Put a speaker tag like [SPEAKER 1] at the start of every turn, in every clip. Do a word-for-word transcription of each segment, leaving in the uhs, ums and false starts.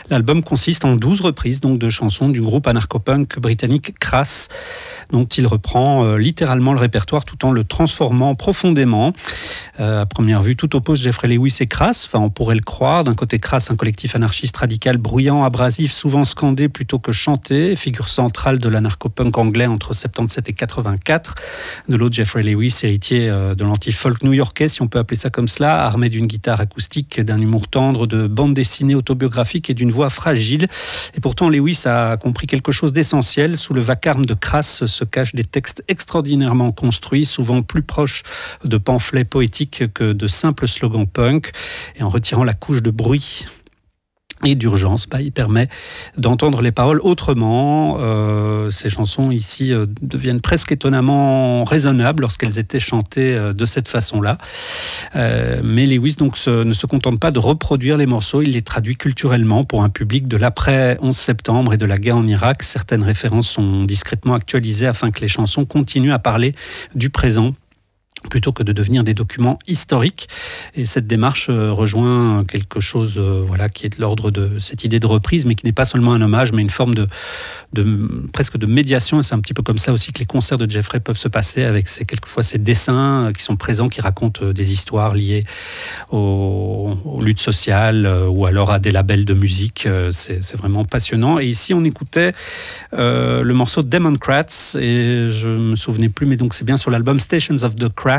[SPEAKER 1] L'album consiste en douze reprises donc, de chansons du groupe anarcho-punk britannique Crass, dont il reprend euh, littéralement le répertoire tout en le transformant profondément. Euh, à première vue, tout oppose Jeffrey Lewis et Crass, enfin, on pourrait le croire. D'un côté, Crass, un collectif anarchiste radical, bruyant, abrasif, souvent scandé plutôt que chanté, figure centrale de l'anarcho-punk anglais entre soixante-dix-sept et quatre-vingt-quatre. De l'autre, Jeffrey Lewis, héritier euh, de l'anti-folk new-yorkais, si on peut appeler ça comme cela, armé d'une guitare acoustique, d'un humour tendre, de bandes dessinées autobiographiques et d'une voix fragile. Et pourtant, Lewis a compris quelque chose d'essentiel. Sous le vacarme de Crass se cachent des textes extraordinairement construits, souvent plus proches de pamphlets poétiques que de simples slogans punk. Et en retirant la couche de bruit et d'urgence, bah, il permet d'entendre les paroles autrement. Euh, ces chansons ici euh, deviennent presque étonnamment raisonnables lorsqu'elles étaient chantées euh, de cette façon-là. Euh, mais Lewis donc, se, ne se contente pas de reproduire les morceaux, il les traduit culturellement pour un public de l'après onze septembre et de la guerre en Irak. Certaines références sont discrètement actualisées afin que les chansons continuent à parler du présent plutôt que de devenir des documents historiques. Et cette démarche euh, rejoint quelque chose euh, voilà, qui est de l'ordre de cette idée de reprise, mais qui n'est pas seulement un hommage, mais une forme de, de presque de médiation. Et c'est un petit peu comme ça aussi que les concerts de Jeffrey peuvent se passer, avec ces, quelquefois ces dessins euh, qui sont présents, qui racontent euh, des histoires liées aux, aux luttes sociales euh, ou alors à des labels de musique. Euh, c'est, c'est vraiment passionnant. Et ici, on écoutait euh, le morceau Democrats, et je me souvenais plus, mais donc c'est bien sur l'album Stations of the Crass,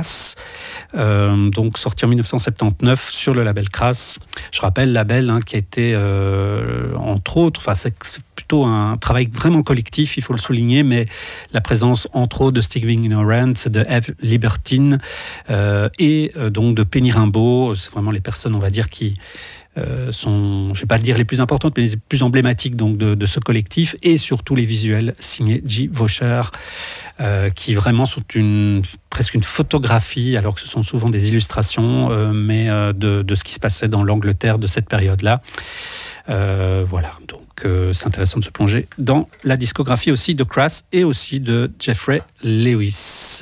[SPEAKER 1] Euh, donc sorti en dix-neuf cent soixante-dix-neuf sur le label Crass. Je rappelle, label hein, qui a été euh, entre autres, enfin c'est, c'est plutôt un travail vraiment collectif, il faut le souligner, mais la présence entre autres de Stig Ignorant, de Eve Libertine euh, et euh, donc de Penny Rimbaud. C'est vraiment les personnes, on va dire, qui Euh, sont, je ne vais pas le dire les plus importantes, mais les plus emblématiques donc, de, de ce collectif, et surtout les visuels signés Guy Vaucher, euh, qui vraiment sont une, presque une photographie, alors que ce sont souvent des illustrations, euh, mais euh, de, de ce qui se passait dans l'Angleterre de cette période-là. Euh, voilà, donc euh, c'est intéressant de se plonger dans la discographie aussi de Crass et aussi de Jeffrey Lewis.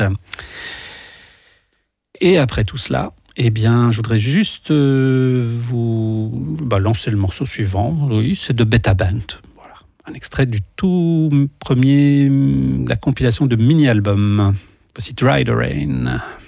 [SPEAKER 1] Et après tout cela, eh bien, je voudrais juste euh, vous bah, lancer le morceau suivant. Oui, c'est de Beta Band. Voilà, un extrait du tout premier de la compilation de mini-album. Voici Dry the Rain.